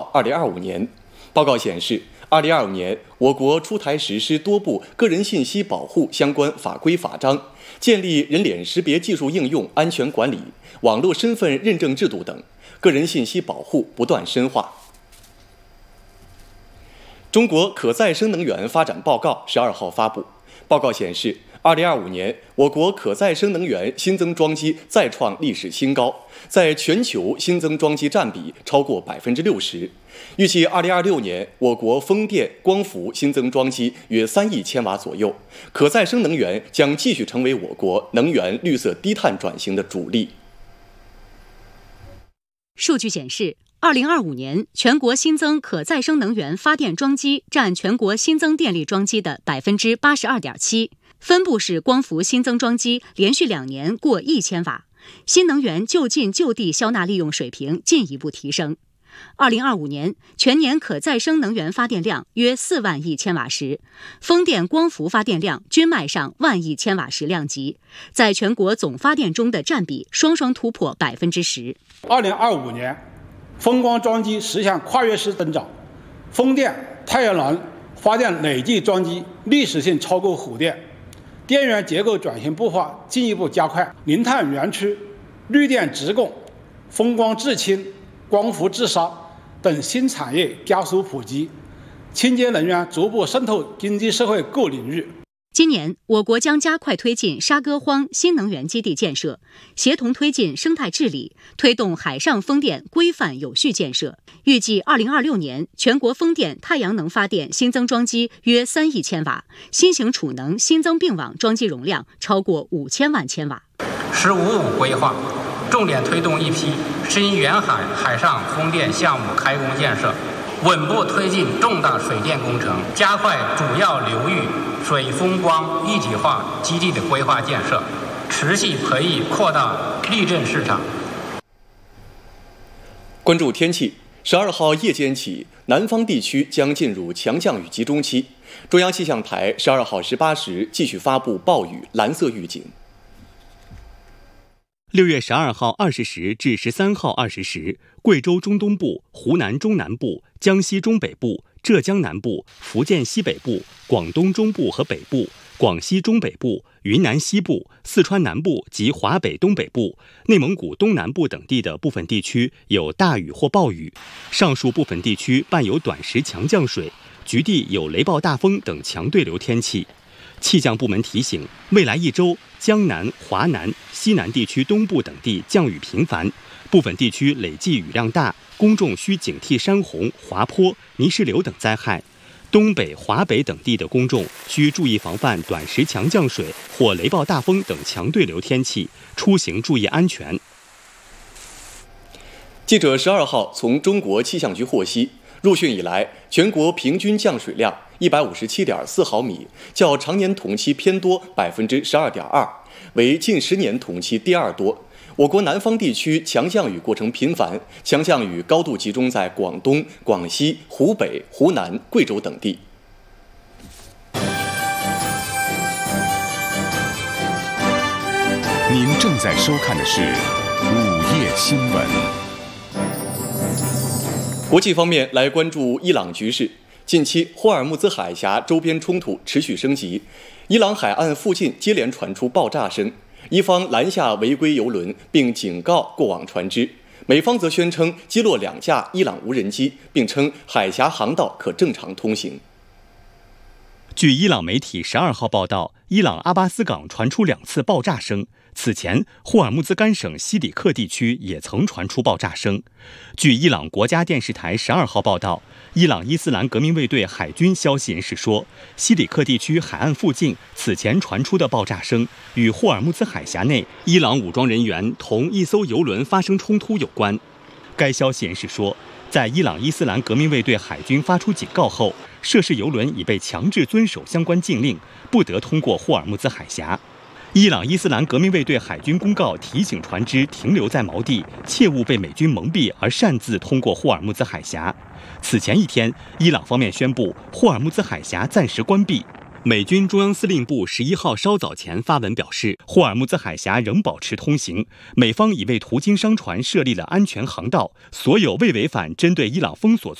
2025年。报告显示，2025年我国出台实施多部个人信息保护相关法规法章，建立人脸识别技术应用安全管理、网络身份认证制度等，个人信息保护不断深化。中国可再生能源发展报告12号发布，报告显示，2025年我国可再生能源新增装机再创历史新高，在全球新增装机占比超过60%。预计2026年，我国风电、光伏新增装机约3亿千瓦左右，可再生能源将继续成为我国能源绿色低碳转型的主力。 数据显示，2025年全国新增可再生能源发电装机占全国新增电力装机的82.7%，分布式光伏新增装机连续2年过1000瓦，新能源就近就地消纳利用水平进一步提升。2025年全年可再生能源发电量约4万亿千瓦时，风电、光伏发电量均迈上万亿千瓦时量级，在全国总发电中的占比双双突破10%。 2025年，风光装机实现跨越式增长，风电、太阳能发电累计装机历史性超过火电，电源结构转型步伐进一步加快，零碳园区、绿电直供、风光制氢、光伏自杀等新产业加速普及，清洁能源逐步渗透经济社会各领域。 今年，我国将加快推进沙歌荒新能源基地建设，协同推进生态治理，推动海上风电规范有序建设。预计2026年，全国风电、太阳能发电新增装机约3亿千瓦，新型储能新增并网装机容量超过5000万千瓦。 “15+5”规划重点推动一批深远海海上风电项目开工建设，稳步推进重大水电工程，加快主要流域水风光一体化基地的规划建设，持续培育扩大地震市场。 关注天气，12号夜间起，南方地区将进入强降雨集中期。中央气象台12号18时继续发布暴雨蓝色预警。 6月12号20时至13号20时，贵州中东部、湖南中南部、江西中北部、浙江南部、福建西北部、广东中部和北部、广西中北部、云南西部、四川南部及华北东北部、内蒙古东南部等地的部分地区有大雨或暴雨，上述部分地区伴有短时强降水，局地有雷暴大风等强对流天气。气象部门提醒，未来1周，江南、华南、西南地区东部等地降雨频繁，部分地区累计雨量大，公众需警惕山洪、滑坡、泥石流等灾害。东北、华北等地的公众需注意防范短时强降水或雷暴大风等强对流天气，出行注意安全。 记者12号从中国气象局获悉，入汛以来，全国平均降水量157.4毫米，较常年同期偏多12.2%，为近10年同期第2多。我国南方地区强降雨过程频繁，强降雨高度集中在广东、广西、湖北、湖南、贵州等地。 您正在收看的是午夜新闻。 国际方面，来关注伊朗局势。近期，霍尔木兹海峡周边冲突持续升级，伊朗海岸附近接连传出爆炸声，伊方拦下违规油轮，并警告过往船只；美方则宣称击落2架伊朗无人机，并称海峡航道可正常通行。 据伊朗媒体12号报道，伊朗阿巴斯港传出2次爆炸声。此前，霍尔木兹干省西里克地区也曾传出爆炸声。据伊朗国家电视台12号报道，伊朗伊斯兰革命卫队海军消息人士说，西里克地区海岸附近此前传出的爆炸声与霍尔木兹海峡内伊朗武装人员同一艘油轮发生冲突有关。该消息人士说，在伊朗伊斯兰革命卫队海军发出警告后，涉事油轮已被强制遵守相关禁令，不得通过霍尔木兹海峡。伊朗伊斯兰革命卫队海军公告提醒船只停留在锚地，切勿被美军蒙蔽而擅自通过霍尔木兹海峡。此前一天，伊朗方面宣布霍尔木兹海峡暂时关闭。美军中央司令部11号稍早前发文表示，霍尔木兹海峡仍保持通行，美方已为途经商船设立了安全航道，所有未违反针对伊朗封锁